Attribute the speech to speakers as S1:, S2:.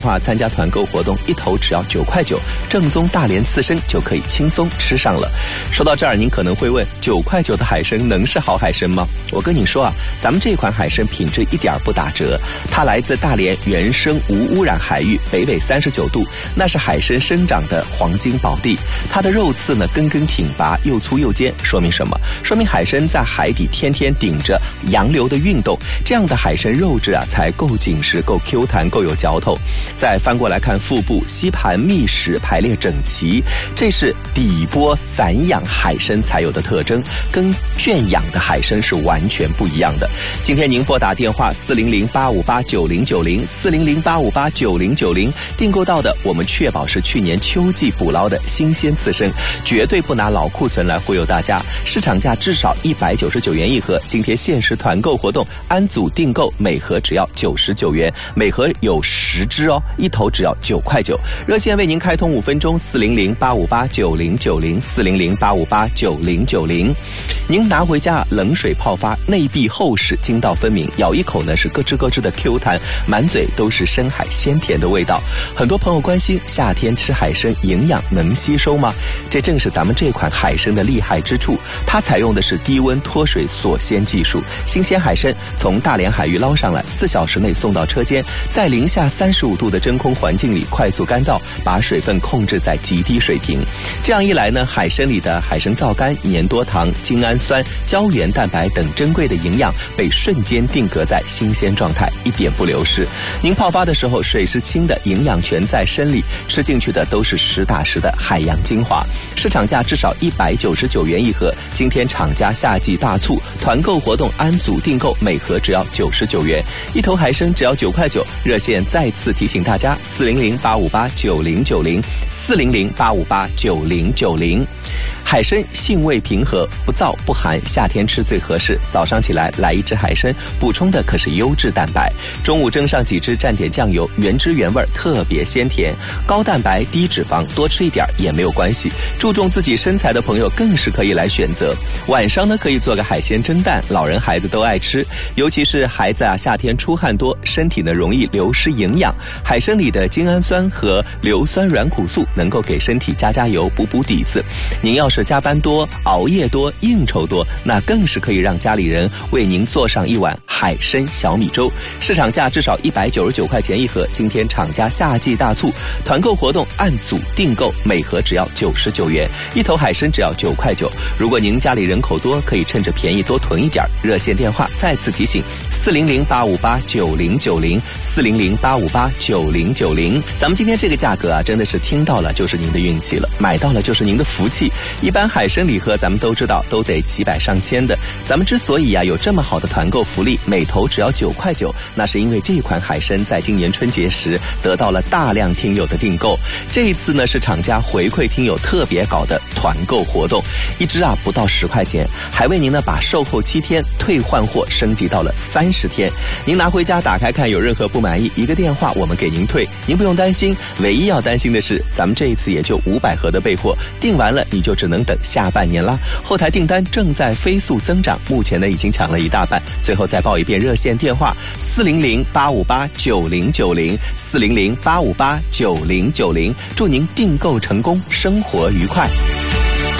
S1: 参加团购活动，一头只要9块9，正宗大连刺身就可以轻松吃上了。说到这儿，您可能会问，9块9的海参能是好海参吗？我跟你说啊，咱们这款海参品质一点不打折，它来自大连原生无污染海域，北纬39度，那是海参生长的黄金宝地。它的肉刺呢根根挺拔，又粗又尖，说明什么？说明海参在海底天天顶着洋流的运动，这样的海参肉质啊才够紧实，够 Q 弹，够有嚼头。再翻过来看腹部，吸盘密实，排列整齐，这是底波散养海参才有的特征，跟圈养的海参是完全不一样的。今天您拨打电话400-858-9090 400-858-9090，订购到的我们确保是去年秋季捕捞的新鲜刺参，绝对不拿老库存来忽悠大家。市场价至少199元一盒，今天限时团购活动，按组订购，每盒只要99元，每盒有10只哦，一头只要9块9。热线为您开通5分钟，400-858-9090 400-858-9090。您拿回家冷水泡发，内壁厚实，筋道分明，咬一口呢是咯吱咯吱的 Q 弹，满嘴都是深海鲜甜的味道。很多朋友关心夏天吃海参营养能吸收吗？这正是咱们这款海参的厉害之处，它采用的是低温脱水锁鲜技术，新鲜海参从大连海域捞上来，4小时内送到车间，在零下35度的真空环境里快速干燥，把水分控制在极低水平。这样一来呢，海参里的海参皂苷、粘多糖、精氨酸、胶原蛋白等珍贵的营养被瞬间定格在新鲜状态，一点不流失。您泡发的时候水是清的，营养全在参里，吃进去的都是实打实的海洋精华。市场价至少199元一盒，今天厂家夏季大促团购活动，按组订购，每盒只要99元，一头海参只要9块9。热线再次提醒大家，400-858-9090 400-858-9090。海参性味平和，不燥不寒，夏天吃最合适。早上起来来一只海参，补充的可是优质蛋白。中午蒸上几只，蘸点酱油，原汁原味，特别鲜甜。高蛋白低脂肪，多吃一点也没有关系。注重自己身材的朋友更是可以来选择。晚上呢可以做个海鲜蒸蛋，老人孩子都爱吃，尤其是孩子啊，夏天出汗多，身体呢容易流失营养。海参里的精氨酸和硫酸软骨素能够给身体加油，补底子。您要是加班多、熬夜多、应酬多，那更是可以让家里人为您做上一碗海参小米粥。市场价至少199块钱一盒，今天厂家夏季大促团购活动，按组订购，每盒只要99元，一头海参只要9块9。如果您家里人口多，可以趁着便宜多囤一点。热线电话再次提醒，400-858-9090 400-858-9090。咱们今天这个价格啊，真的是听到了就是您的运气了，买到了就是您的福气。一般海参礼盒咱们都知道都得几百上千的，咱们之所以有这么好的团购福利，每头只要9块9，那是因为这款海参在今年春节时得到了大量听友的订购。这一次呢是厂家回馈听友特别搞的团购活动，一只啊不到10块钱，还为您呢把售后7天退换货升级到了30天。您拿回家打开看，有任何不满意，一个电话我们给您退，您不用担心。唯一要担心的是，咱们这一次也就500盒的备货，订完了你就只能等下半年啦。后台订单正在飞速增长，目前呢已经抢了一大半。最后再报一遍热线电话：400-858-9090 400-858-9090。祝您订购成功，生活愉快。